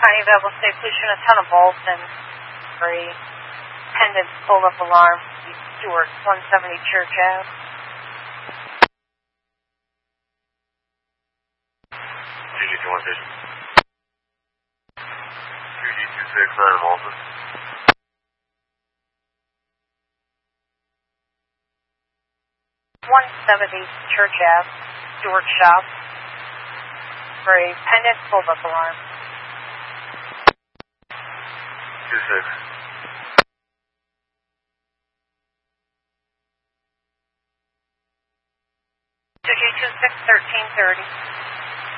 County Available Station, a ton of bolts and for a pendant pull-up alarm. Stewart, 170 Church Ave. GG21 Station. 2G269 Malta. 170 Church Ave, Stewart Shop, for a pendant pull-up alarm. 26. G26 1330.